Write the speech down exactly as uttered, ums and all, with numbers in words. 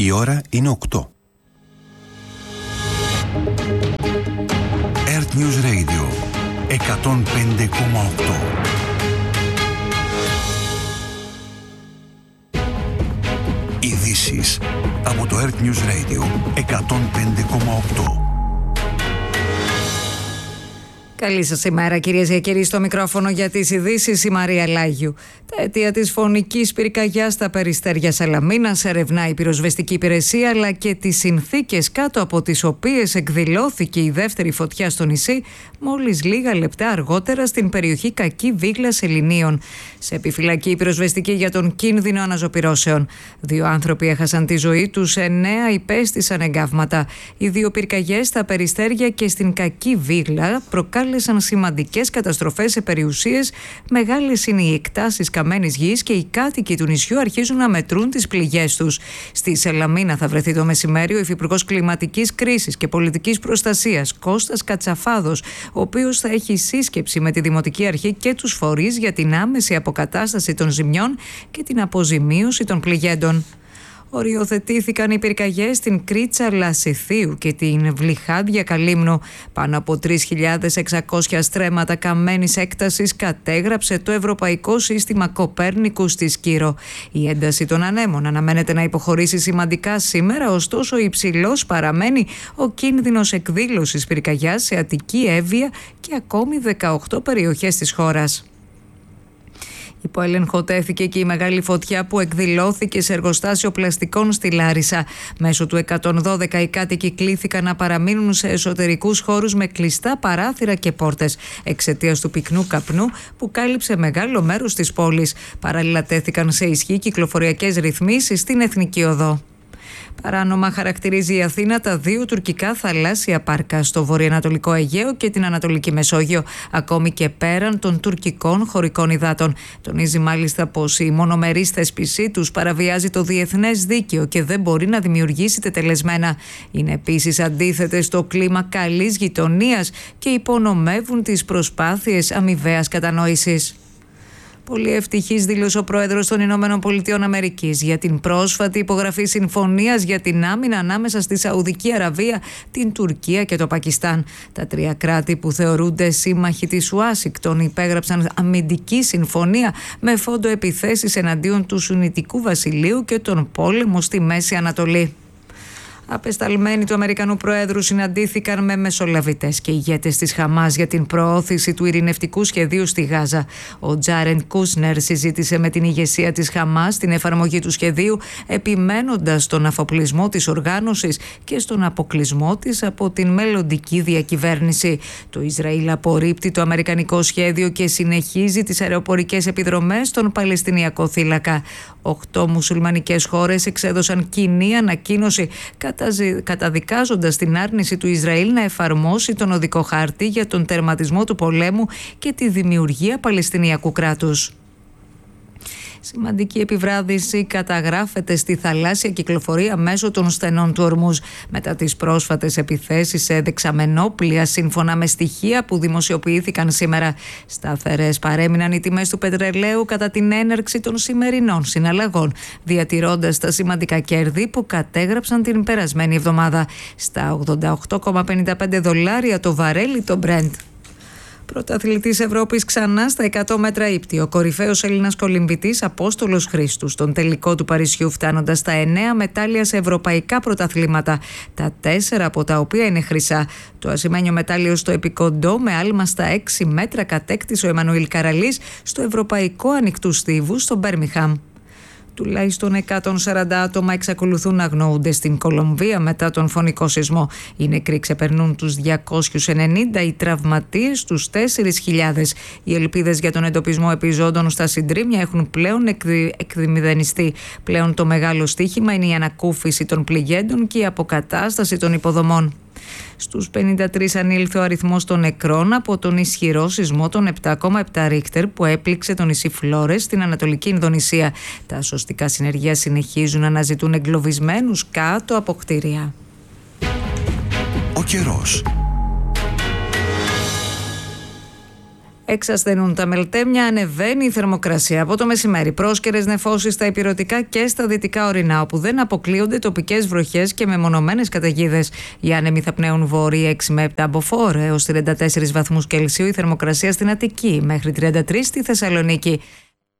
Η ώρα είναι οκτώ. Earth News Radio εκατόν πέντε κόμμα οκτώ. Ειδήσεις από το Earth News Radio εκατόν πέντε κόμμα οκτώ. Καλή σας ημέρα, κυρίες και κύριοι, στο μικρόφωνο για τις ειδήσεις η Μαρία Λάγιου. Τα αιτία της φωνικής πυρκαγιάς στα Περιστέρια Σαλαμίνας ερευνά η πυροσβεστική υπηρεσία, αλλά και τις συνθήκες κάτω από τις οποίες εκδηλώθηκε η δεύτερη φωτιά στο νησί μόλις λίγα λεπτά αργότερα στην περιοχή Κακή Βίγλα Σεληνίων. Σε επιφυλακή η πυροσβεστική για τον κίνδυνο αναζωπυρώσεων. Δύο άνθρωποι έχασαν τη ζωή τους, εννέα υπέστησαν εγκάβματα. Οι δύο πυρκαγιές στα Περιστέρια και στην Κακή Βίγλα προκάλεσαν σημαντικές καταστροφές σε περιουσίες. Μεγάλες είναι οι εκτάσεις καμένης γης και οι κάτοικοι του νησιού αρχίζουν να μετρούν τις πληγές τους. Στη Σαλαμίνα θα βρεθεί το μεσημέρι ο Υφυπουργός Κλιματικής Κρίσης και Πολιτικής Προστασίας Κώστας Κατσαφάδος, ο οποίος θα έχει σύσκεψη με τη Δημοτική Αρχή και τους φορείς για την άμεση αποκατάσταση των ζημιών και την αποζημίωση των πληγέντων. Οριοθετήθηκαν οι πυρκαγιές στην Κρίτσα Λασιθίου και την Βλυχάδια Καλύμνου. Πάνω από τρεις χιλιάδες εξακόσια στρέμματα καμένης έκτασης κατέγραψε το Ευρωπαϊκό Σύστημα Κοπέρνικου στη Σκύρο. Η ένταση των ανέμων αναμένεται να υποχωρήσει σημαντικά σήμερα, ωστόσο υψηλός παραμένει ο κίνδυνος εκδήλωσης πυρκαγιάς σε Αττική, Εύβοια και ακόμη δεκαοκτώ περιοχές της χώρας. Υπό έλεγχο τέθηκε και η μεγάλη φωτιά που εκδηλώθηκε σε εργοστάσιο πλαστικών στη Λάρισα. Μέσω του εκατόν δώδεκα οι κάτοικοι κλήθηκαν να παραμείνουν σε εσωτερικούς χώρους με κλειστά παράθυρα και πόρτες εξαιτίας του πυκνού καπνού που κάλυψε μεγάλο μέρος της πόλης. Παράλληλα τέθηκαν σε ισχύ κυκλοφοριακές ρυθμίσεις στην Εθνική Οδό. Παράνομα χαρακτηρίζει η Αθήνα τα δύο τουρκικά θαλάσσια πάρκα στο βορειοανατολικό Αιγαίο και την Ανατολική Μεσόγειο, ακόμη και πέραν των τουρκικών χωρικών υδάτων. Τονίζει μάλιστα πως η μονομερής θέσπισή τους παραβιάζει το διεθνές δίκαιο και δεν μπορεί να δημιουργήσει τετελεσμένα. Είναι επίσης αντίθετες στο κλίμα καλής γειτονίας και υπονομεύουν τις προσπάθειες αμοιβαίας κατανόησης. Πολύ ευτυχής δήλωσε ο πρόεδρος των Ηνωμένων Πολιτειών Αμερικής για την πρόσφατη υπογραφή συμφωνίας για την άμυνα ανάμεσα στη Σαουδική Αραβία, την Τουρκία και το Πακιστάν. Τα τρία κράτη που θεωρούνται σύμμαχοι της Ουάσιγκτον υπέγραψαν αμυντική συμφωνία με φόντο επιθέσεις εναντίον του Σουνιτικού Βασιλείου και τον πόλεμο στη Μέση Ανατολή. Απεσταλμένοι του Αμερικανού Προέδρου συναντήθηκαν με μεσολαβητές και ηγέτες της Χαμάς για την προώθηση του ειρηνευτικού σχεδίου στη Γάζα. Ο Τζάρεντ Κούσνερ συζήτησε με την ηγεσία της Χαμάς την εφαρμογή του σχεδίου, επιμένοντας στον αφοπλισμό της οργάνωσης και στον αποκλεισμό της από την μελλοντική διακυβέρνηση. Το Ισραήλ απορρίπτει το αμερικανικό σχέδιο και συνεχίζει τις αεροπορικές επιδρομές στον Παλαιστινιακό θύλακα. Οχτώ μουσουλμανικές χώρες εξέδωσαν κοινή ανακοίνωση καταδικάζοντας την άρνηση του Ισραήλ να εφαρμόσει τον οδικό χάρτη για τον τερματισμό του πολέμου και τη δημιουργία Παλαιστινιακού κράτους. Σημαντική επιβράδυση καταγράφεται στη θαλάσσια κυκλοφορία μέσω των στενών του Ορμούζ μετά τις πρόσφατες επιθέσεις σε δεξαμενόπλια, σύμφωνα με στοιχεία που δημοσιοποιήθηκαν σήμερα. Σταθερές παρέμειναν οι τιμές του πετρελαίου κατά την έναρξη των σημερινών συναλλαγών, διατηρώντας τα σημαντικά κέρδη που κατέγραψαν την περασμένη εβδομάδα στα ογδόντα οκτώ κόμμα πενήντα πέντε δολάρια το βαρέλι το Brent. Πρωταθλητής Ευρώπης ξανά στα εκατό μέτρα ύπτη, ο κορυφαίος Έλληνας κολυμβητής Απόστολος Χρήστους, στον τελικό του Παρισιού φτάνοντας στα εννέα μετάλλια σε ευρωπαϊκά πρωταθλήματα, τα τέσσερα από τα οποία είναι χρυσά. Το ασημένιο μετάλλιο στο επικοντό με άλμα στα έξι μέτρα κατέκτησε ο Εμμανουήλ Καραλής στο Ευρωπαϊκό Ανοιχτού Στίβου στο Μπέρμιχαμ. Τουλάχιστον εκατόν σαράντα άτομα εξακολουθούν να αγνοούνται στην Κολομβία μετά τον φωνικό σεισμό. Οι νεκροί ξεπερνούν τους διακόσιους ενενήντα, οι τραυματίες τους τέσσερις χιλιάδες. Οι ελπίδες για τον εντοπισμό επιζώντων στα συντρίμμια έχουν πλέον εκδημηδενιστεί. Πλέον το μεγάλο στοίχημα είναι η ανακούφιση των πληγέντων και η αποκατάσταση των υποδομών. Στους πενήντα τρεις ανήλθε ο αριθμός των νεκρών από τον ισχυρό σεισμό των επτά κόμμα επτά Ρίχτερ που έπληξε το νησί Φλόρες στην Ανατολική Ινδονησία. Τα σωστικά συνεργεία συνεχίζουν να αναζητούν εγκλωβισμένους κάτω από κτίρια. Ο καιρός. Εξασθενούν τα μελτέμια, ανεβαίνει η θερμοκρασία από το μεσημέρι. Πρόσκαιρες νεφώσεις στα ηπειρωτικά και στα δυτικά ορεινά, όπου δεν αποκλείονται τοπικές βροχές και μεμονωμένες καταιγίδες. Οι άνεμοι θα πνέουν βόρειοι έξι με επτά μποφόρ έως τριάντα τέσσερις βαθμούς Κελσίου. Η θερμοκρασία στην Αττική μέχρι τριάντα τρεις στη Θεσσαλονίκη.